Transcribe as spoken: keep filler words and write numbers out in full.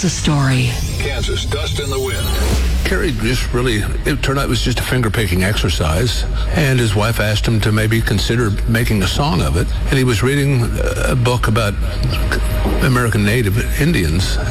The story. Kansas, dust in the wind. Kerry just really, it turned out it was just a finger-picking exercise, and his wife asked him to maybe consider making a song of it, and he was reading a book about American Native Indians,